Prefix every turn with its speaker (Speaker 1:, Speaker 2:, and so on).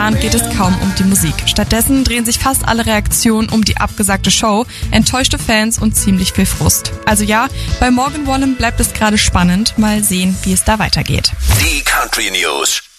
Speaker 1: Jahren geht es kaum um die Musik. Stattdessen drehen sich fast alle Reaktionen um die abgesagte Show, enttäuschte Fans und ziemlich viel Frust. Also ja, bei Morgan Wallen bleibt es gerade spannend. Mal sehen, wie es da weitergeht.
Speaker 2: Die Country News.